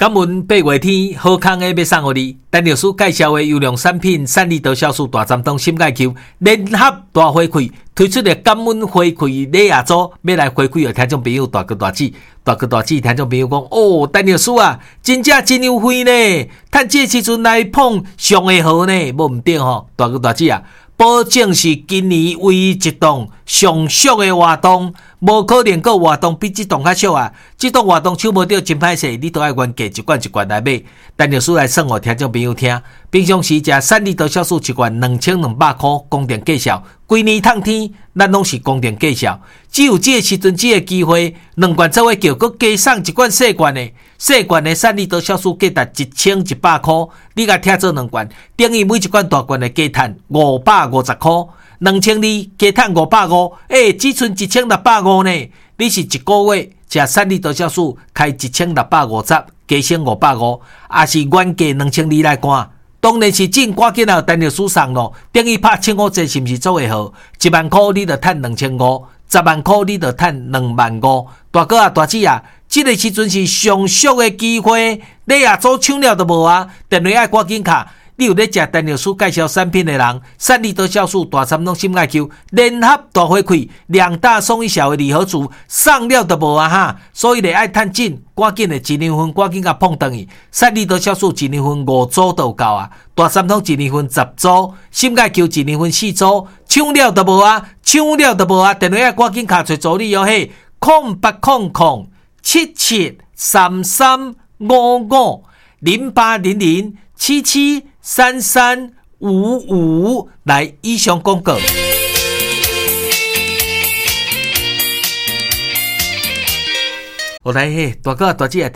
感恩8月天好康的要送给你，陈律师介绍的优良产品散利多销售大站东心爱球联合大回馈推出的感恩回馈礼盒组，要来回馈的听众朋友大哥大姐听众朋友讲哦，陈律师啊，真正真优惠呢，趁这时阵来捧上会好呢，无毋对吼，大哥大姐啊，保证是今年唯一一档上俗的活动，无可能个活动比这档较俗啊！这档活动抢无到真歹势，你都要原价一罐一罐来买。陈律师来算互听众朋友听，平常时食散利多销售一罐2200块，公定价销，规年烫天咱拢是公定价销。只有这个时阵这个机会，2罐做伙叫，佮加送一罐细罐的散利多销售价值1100块，你甲拆做2罐，等于每一罐大罐的加赚550块，2200加赚550，只剩1650呢。你是一个月食散利多销售开1650，加升550，也是原价2200来干。当然是真赶紧啊！陈律师送咯，等于拍15折是毋是做会好？1万块你就赚2500，10万块你就赚25000。大哥啊，大姐啊，这个时阵是上俗的机会，你啊做抢了都无啊！电话爱赶紧卡。你有咧食陈律师介绍产品的人，散利多销售大三拢心爱求联合大回馈，2大送一小的礼盒组，送了都无啊哈！所以咧爱趁紧，赶紧的1年份赶紧甲碰倒去，散利多销售1年份5组都够啊，大三通1年份10组，心爱求1年份4组，抢了都无啊！电话爱赶紧卡找助理哟嘿，0800773355来以上广告。我来嘿，大哥大姐。